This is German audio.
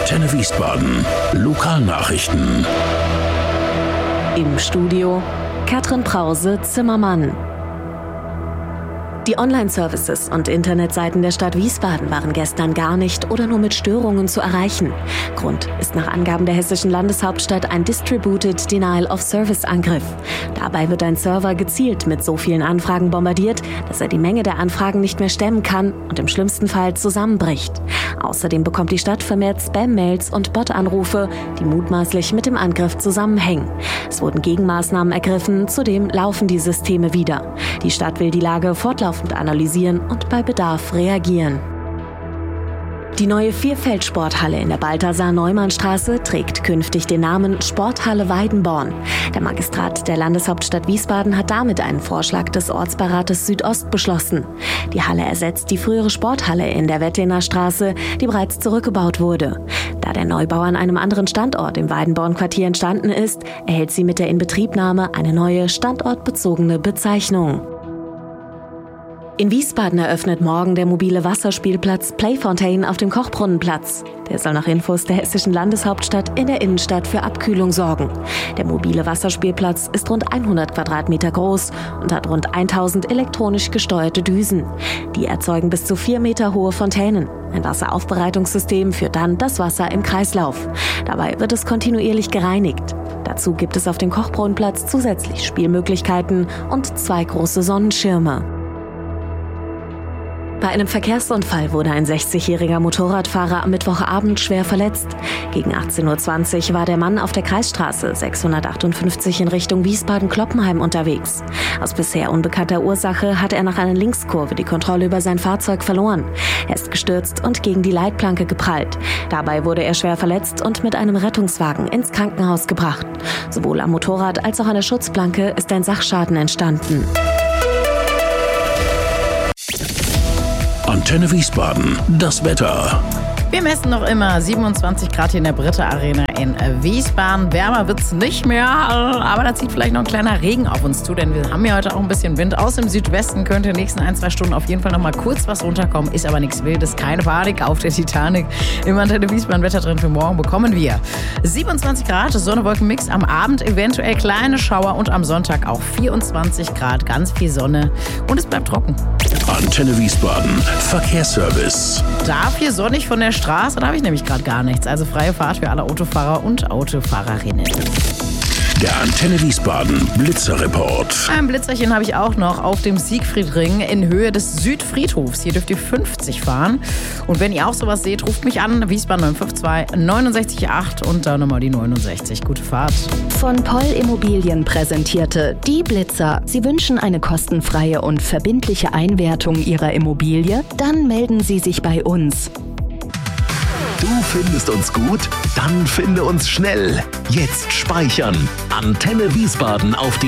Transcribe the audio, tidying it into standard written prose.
Antenne Wiesbaden. Lokalnachrichten. Im Studio Katrin Brause-Zimmermann. Die Online-Services und Internetseiten der Stadt Wiesbaden waren gestern gar nicht oder nur mit Störungen zu erreichen. Grund ist nach Angaben der hessischen Landeshauptstadt ein Distributed Denial of Service-Angriff. Dabei wird ein Server gezielt mit so vielen Anfragen bombardiert, dass er die Menge der Anfragen nicht mehr stemmen kann und im schlimmsten Fall zusammenbricht. Außerdem bekommt die Stadt vermehrt Spam-Mails und Bot-Anrufe, die mutmaßlich mit dem Angriff zusammenhängen. Es wurden Gegenmaßnahmen ergriffen, zudem laufen die Systeme wieder. Die Stadt will die Lage fortlaufend analysieren und bei Bedarf reagieren. Die neue Vierfeldsporthalle in der Balthasar-Neumann-Straße trägt künftig den Namen Sporthalle Weidenborn. Der Magistrat der Landeshauptstadt Wiesbaden hat damit einen Vorschlag des Ortsbeirates Südost beschlossen. Die Halle ersetzt die frühere Sporthalle in der Wettener Straße, die bereits zurückgebaut wurde. Da der Neubau an einem anderen Standort im Weidenborn-Quartier entstanden ist, erhält sie mit der Inbetriebnahme eine neue standortbezogene Bezeichnung. In Wiesbaden eröffnet morgen der mobile Wasserspielplatz Playfontaine auf dem Kochbrunnenplatz. Der soll nach Infos der hessischen Landeshauptstadt in der Innenstadt für Abkühlung sorgen. Der mobile Wasserspielplatz ist rund 100 Quadratmeter groß und hat rund 1000 elektronisch gesteuerte Düsen. Die erzeugen bis zu 4 Meter hohe Fontänen. Ein Wasseraufbereitungssystem führt dann das Wasser im Kreislauf. Dabei wird es kontinuierlich gereinigt. Dazu gibt es auf dem Kochbrunnenplatz zusätzlich Spielmöglichkeiten und 2 große Sonnenschirme. Bei einem Verkehrsunfall wurde ein 60-jähriger Motorradfahrer am Mittwochabend schwer verletzt. Gegen 18:20 Uhr war der Mann auf der Kreisstraße 658 in Richtung Wiesbaden-Kloppenheim unterwegs. Aus bisher unbekannter Ursache hat er nach einer Linkskurve die Kontrolle über sein Fahrzeug verloren. Er ist gestürzt und gegen die Leitplanke geprallt. Dabei wurde er schwer verletzt und mit einem Rettungswagen ins Krankenhaus gebracht. Sowohl am Motorrad als auch an der Schutzplanke ist ein Sachschaden entstanden. Antenne Wiesbaden, das Wetter. Wir messen noch immer 27 Grad hier in der Britta Arena in Wiesbaden. Wärmer wird's nicht mehr, aber da zieht vielleicht noch ein kleiner Regen auf uns zu, denn wir haben ja heute auch ein bisschen Wind. Aus dem Südwesten könnte in den nächsten 1-2 Stunden auf jeden Fall noch mal kurz was runterkommen. Ist aber nichts Wildes, keine Panik auf der Titanic. Im Antenne Wiesbaden Wetter drin für morgen bekommen wir 27 Grad, Sonne-Wolken-Mix, am Abend eventuell kleine Schauer und am Sonntag auch 24 Grad, ganz viel Sonne und es bleibt trocken. Antenne Wiesbaden, Verkehrsservice. Dafür sonnig von der Straße, da habe ich nämlich gerade gar nichts. Also freie Fahrt für alle Autofahrer und Autofahrerinnen. Der Antenne Wiesbaden Blitzerreport. Ein Blitzerchen habe ich auch noch auf dem Siegfriedring in Höhe des Südfriedhofs. Hier dürft ihr 50 fahren. Und wenn ihr auch sowas seht, ruft mich an. Wiesbaden 952 69 8 und dann nochmal die 69. Gute Fahrt. Von Poll Immobilien präsentierte die Blitzer. Sie wünschen eine kostenfreie und verbindliche Einwertung Ihrer Immobilie? Dann melden Sie sich bei uns. Du findest uns gut? Dann finde uns schnell. Jetzt speichern. Antenne Wiesbaden auf die